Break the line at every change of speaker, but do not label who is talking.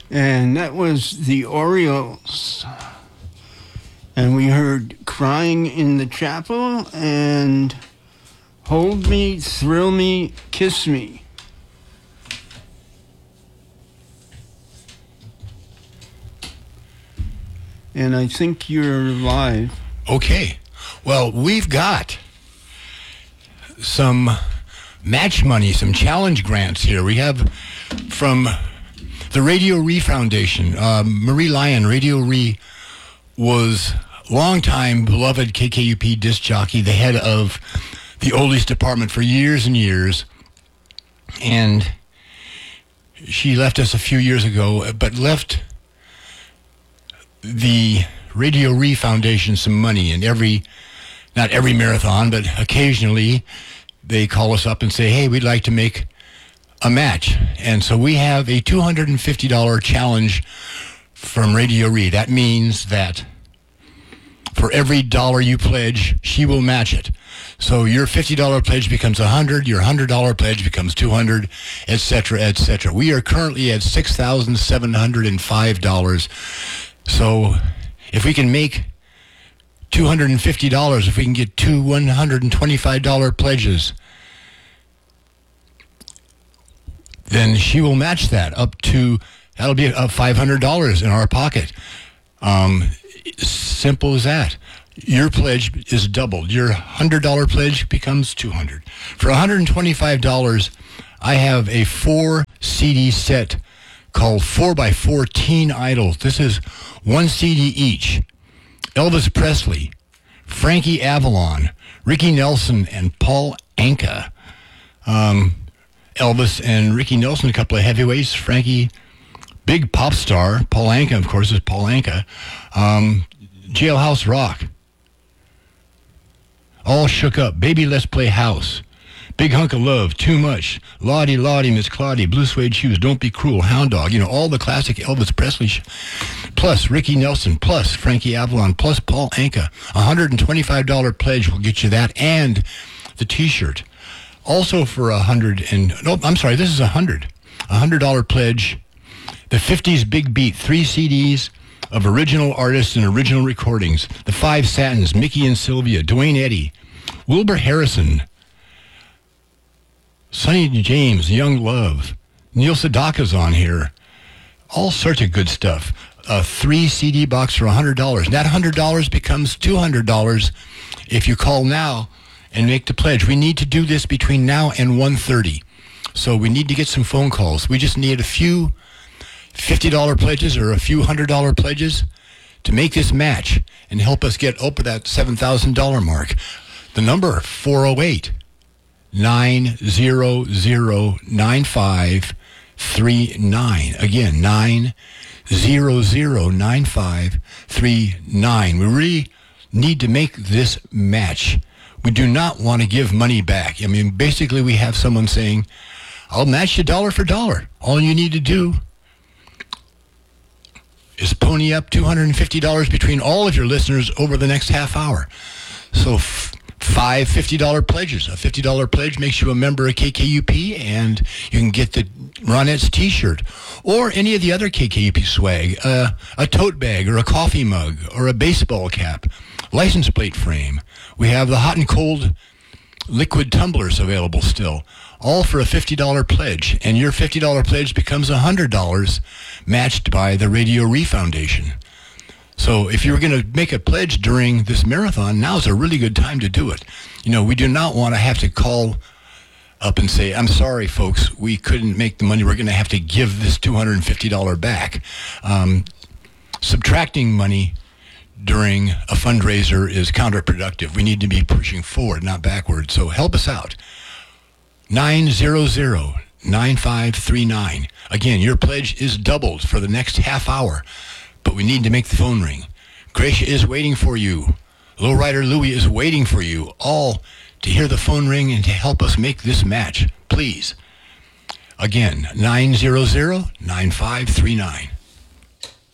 And that was the Orioles. And we heard Crying in the Chapel and Hold Me, Thrill Me, Kiss Me. And I think you're live.
Okay. Well, we've got some match money, some challenge grants here. We have from the Radio Re Foundation. Marie Lyon, Radio Re, was longtime beloved KKUP disc jockey, the head of the oldies department for years and years. And she left us a few years ago, but left the Radio Re Foundation some money. And not every marathon, but occasionally they call us up and say, hey, we'd like to make a match. And so we have a $250 challenge from Radio Re. That means that for every dollar you pledge, she will match it. So your $50 pledge becomes $100, your $100 pledge becomes $200, et cetera, et cetera. We are currently at $6,705. So if we can make $250, if we can get two $125 pledges, then she will match that that'll be $500 in our pocket. Simple as that. Your pledge is doubled. Your $100 pledge becomes $200. For $125, I have a 4 CD set called 4x4 Teen Idols. This is 1 CD each. Elvis Presley, Frankie Avalon, Ricky Nelson, and Paul Anka. Elvis and Ricky Nelson, a couple of heavyweights. Frankie, big pop star. Paul Anka, of course, is Paul Anka. Jailhouse Rock. All Shook Up. Baby, Let's Play House. Big Hunk of Love. Too Much. Lottie, Lottie, Miss Claudie. Blue Suede Shoes. Don't Be Cruel. Hound Dog. All the classic Elvis Presley. Plus Ricky Nelson. Plus Frankie Avalon. Plus Paul Anka. $125 pledge will get you that and the T-shirt. Also for this is $100. $100 pledge. The 50s Big Beat. 3 CDs of original artists and original recordings. The 5 Satins. Mickey and Sylvia. Dwayne Eddy. Wilbur Harrison. Sonny James, Young Love. Neil Sedaka's on here. All sorts of good stuff. A 3 CD box for $100. And that $100 becomes $200 if you call now and make the pledge. We need to do this between now and 1:30. So we need to get some phone calls. We just need a few $50 pledges or a few $100 pledges to make this match and help us get over that $7,000 mark. The number, 408-900-9539. Again, 900-9539. We really need to make this match. We do not want to give money back. Basically we have someone saying, I'll match you dollar for dollar. All you need to do is pony up $250 between all of your listeners over the next half hour. So 5 $50 pledges. A $50 pledge makes you a member of KKUP, and you can get the Ronettes T-shirt or any of the other KKUP swag, a tote bag or a coffee mug or a baseball cap, license plate frame. We have the hot and cold liquid tumblers available still, all for a $50 pledge. And your $50 pledge becomes $100 matched by the Radio Re Foundation. So if you're going to make a pledge during this marathon, now's a really good time to do it. We do not want to have to call up and say, I'm sorry, folks, we couldn't make the money. We're going to have to give this $250 back. Subtracting money during a fundraiser is counterproductive. We need to be pushing forward, not backward. So help us out. 900-9539. Again, your pledge is doubled for the next half hour, but we need to make the phone ring. Gracia is waiting for you. Lowrider Louie is waiting for you, all to hear the phone ring and to help us make this match. Please. Again, 900-9539.